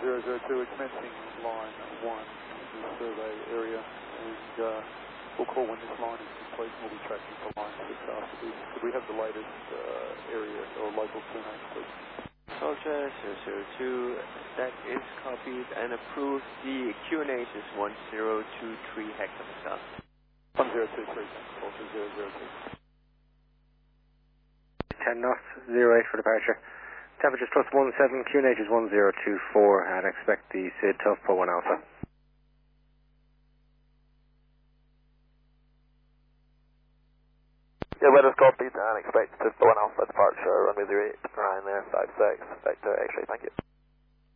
002, we're commencing line 1 in the survey area, and we'll call when this line is complete, and we'll be tracking for line 6 after this. Could we have the latest area or local surname, please? Soldier 002, that is copied and approved. The QNH is 1023 hectopascal. 1023, Soldier 002. 10 knots, 08 for departure. Temperatures plus 17, QNH is 1024, and expect the SID Tough for 1 Alpha. Yeah, weather's copied and expect to 1 Alpha departure, runway 08, Ryan there, 56, Vector X-ray, thank you.